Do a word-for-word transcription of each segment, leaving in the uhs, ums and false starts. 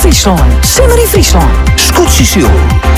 Friesland. Simmer in Friesland. Scootjesiel.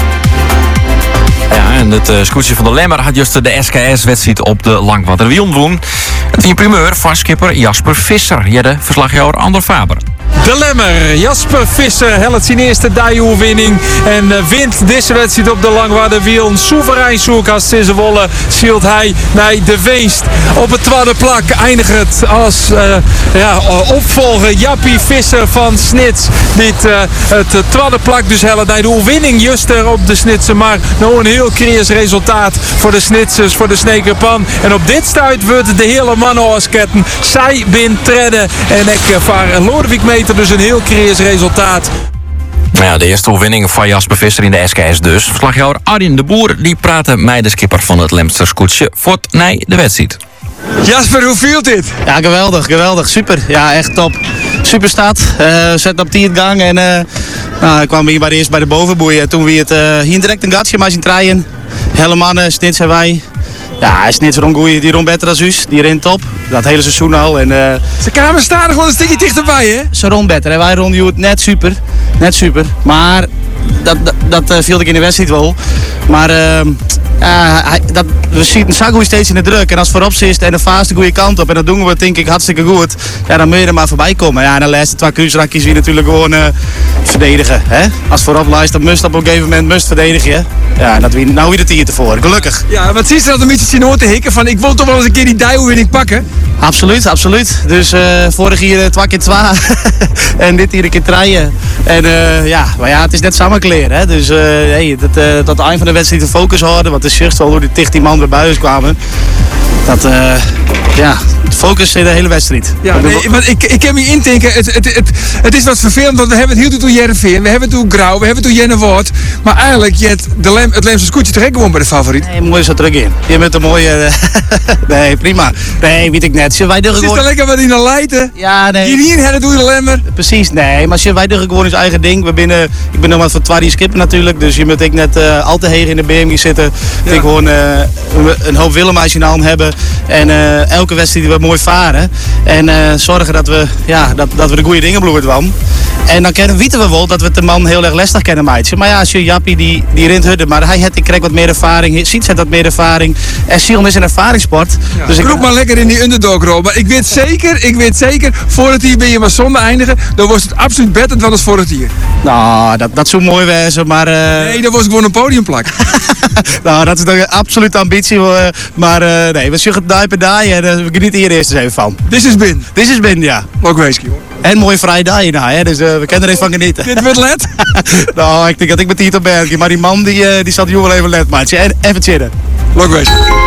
Ja, en het uh, scootje van de Lemmer had juist de S K S-wedstrijd op de Langwaterwiel doen. Het was primeur van skipper Jasper Visser. Ja, de verslagjouwer Ander Faber. De Lemmer, Jasper Visser, helpt zijn eerste Daewoo-winning en uh, wint deze wedstrijd op de Langwaterwiel. Een soeverein zoekast in zijn wolle zielt hij naar de winst. Op het tweede plak eindigt het als uh, ja, opvolger Jappie Visser van Snits. Dit uh, het uh, tweede plak dus helpt naar de overwinning juist er op de Snitsen. Maar nou een heel creërs resultaat voor de Snitsers, voor de Snekerpan. En op dit stuit wordt de hele mannen afsketten. Zij bin treden en ik uh, vaar Lodewijk meter. Dus een heel creërs resultaat. Ja, de eerste overwinning van Jasper Visser in de S K S dus. Verslagjouwer Arjen de Boer die praatte met de skipper van het Lemster scootje voor nee de wedstrijd. Jasper, hoe viel dit? Ja, geweldig, geweldig. Super. Ja, echt top. Super staat. Uh, zet op die gang en uh, nou, ik kwam hier bij de eerst bij de bovenboeien. Toen we het uh, hier direct een gatje maar zien draaien. Hele mannen, Snits en wij. Ja, hij is net zo'n goeie, die rond beter als us. Die rent top. Dat hele seizoen al. En, uh, Ze kamer staan nog wel een stukje dichterbij, hè? Ze rond beter. En wij ronden het net super. Net super. Maar dat, dat, dat uh, viel ik in de wedstrijd wel. Maar uh, uh, hij, dat, we zien Sagoe steeds in de druk. En als voorop zit en de vaas de goede kant op. En dat doen we denk ik hartstikke goed. Ja, dan moet je er maar voorbij komen. Ja, en de laatste twee kruisrakjes weer natuurlijk gewoon uh, verdedigen. Hè? Als voorop lijst, dan must op een gegeven moment must verdedigen. Ja, en dat wie, nou weer het hier tevoren. Gelukkig. Ja, wat zie je dat een beetje zien hoor te hikken van ik wil toch wel eens een keer die Daewoo-winning pakken? Absoluut, absoluut. Dus uh, vorig hier uh, twee keer twee en dit hier een keer draaien. En uh, ja, maar ja, het is net samenkleren. Hè? Dus uh, hey, dat, uh, tot het eind van de wedstrijd te focus houden. Want de zicht wel hoe die tachttien man erbij buiten kwamen. Dat, uh, ja, focus in de hele wedstrijd. Ja, nee, want ik, ik kan me intinken, het, het, het, het is wat vervelend, want we hebben het heel toe Jereveen, we hebben het toe Grauw, we hebben het toe Jennewoord. Maar eigenlijk, je hebt de Lem, het Lemse scootje terecht gewoon bij de favoriet. Nee, mooi zo terug in. Je bent een mooie... nee, prima. Nee, weet ik net. Wij het is gewoon... dan lekker wat in de leiden. Ja, nee. Hier hier hebben doe je de Lemmer. Precies, nee. Maar wij doen gewoon ons eigen ding. We binnen, ik ben nog wat van Twaddy Skipper natuurlijk, dus je moet ik net uh, al te heeg in de B M G zitten. Ja. Ik gewoon uh, een hoop Willemeis in de hand hebben. En uh, elke wedstrijd die we mooi varen. En uh, zorgen dat we, ja, dat, dat we de goede dingen bloeien kwam. En dan kennen, weten we wel dat we de man heel erg lastig kennen, meidje. Maar ja, als je Jappie die, die rent hudden, maar hij heeft, ik krijg wat meer ervaring. Ziet heeft wat meer ervaring. En Sion is een ervaringssport. Ja, dus ik roep maar lekker in die underdog-rol. Maar ik weet zeker, ik weet zeker, voor het hier ben je maar zonder eindigen. Dan was het absoluut beter dan als voor het hier. Nou, dat, dat zou mooi wezen, maar... Uh... Nee, dan was ik gewoon een podiumplak. Nou, dat is de absolute ambitie. Maar uh, nee, we zeggen het daar per dag en uh, we genieten hier eerst eens even van. This is bin. This is bin, ja. Ook wees, hoor. En mooi vrije dag hierna, hè? Dus uh, we kunnen er even van genieten. Dit wordt let? Nou, ik denk dat ik met Tito Bergje, maar die man die, uh, die zat jongen even let, maatje. En even chillen. Ook wees.